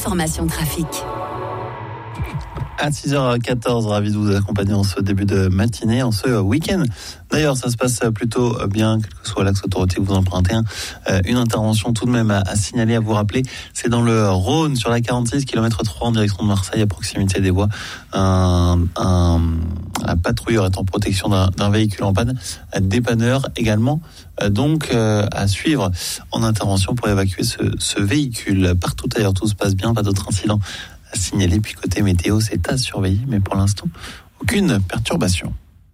l'information trafic. À 6h14, ravi de vous accompagner en ce début de matinée, en ce week-end. D'ailleurs, ça se passe plutôt bien, quel que soit l'axe autoroutier que vous empruntez. Une intervention tout de même à signaler, à vous rappeler. C'est dans le Rhône, sur la 46, km 3 en direction de Marseille, à proximité des voies. Un patrouilleur est en protection d'un véhicule en panne. Dépanneur également, donc à suivre en intervention pour évacuer ce véhicule. Partout ailleurs, tout se passe bien, pas d'autres incidents à signaler. Puis côté météo, c'est à surveiller, mais pour l'instant, aucune perturbation.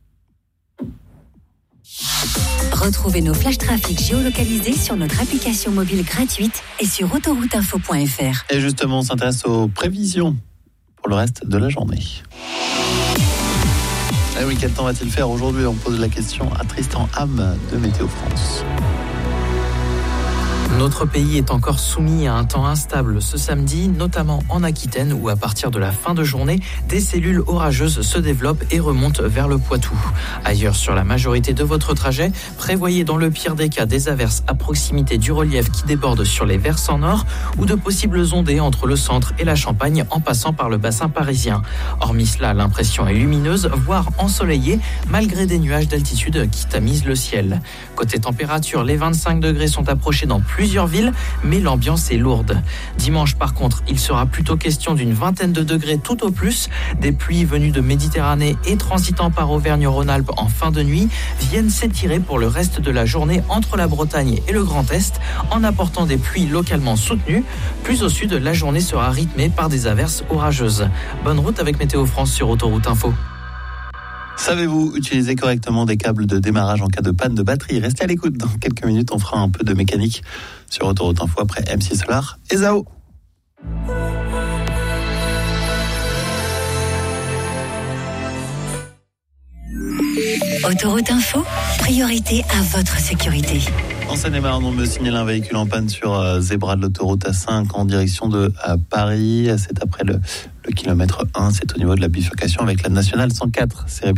Retrouvez nos flash trafic géolocalisés sur notre application mobile gratuite et sur autorouteinfo.fr. Et justement, on s'intéresse aux prévisions pour le reste de la journée. Eh oui, quel temps va-t-il faire aujourd'hui? On pose la question à Tristan Ham de Météo France. Notre pays est encore soumis à un temps instable ce samedi, notamment en Aquitaine où à partir de la fin de journée, des cellules orageuses se développent et remontent vers le Poitou. Ailleurs sur la majorité de votre trajet, prévoyez dans le pire des cas des averses à proximité du relief qui déborde sur les versants nord ou de possibles ondées entre le centre et la Champagne en passant par le bassin parisien. Hormis cela, l'impression est lumineuse, voire ensoleillée, malgré des nuages d'altitude qui tamisent le ciel. Côté température, les 25 degrés sont approchés dans plusieurs villes, mais l'ambiance est lourde. Dimanche, par contre, il sera plutôt question d'une vingtaine de degrés tout au plus. Des pluies venues de Méditerranée et transitant par Auvergne-Rhône-Alpes en fin de nuit viennent s'étirer pour le reste de la journée entre la Bretagne et le Grand Est, en apportant des pluies localement soutenues. Plus au sud, la journée sera rythmée par des averses orageuses. Bonne route avec Météo France sur Autoroute Info. Savez-vous utiliser correctement des câbles de démarrage en cas de panne de batterie? Restez à l'écoute, dans quelques minutes on fera un peu de mécanique sur Autoroute Info après MC Solar et Zao. Autoroute Info, priorité à votre sécurité. En Seine-et-Marne, on me signale un véhicule en panne sur Zébra de l'autoroute A5 en direction de Paris. C'est après le kilomètre 1, c'est au niveau de la bifurcation avec la nationale 104. C'est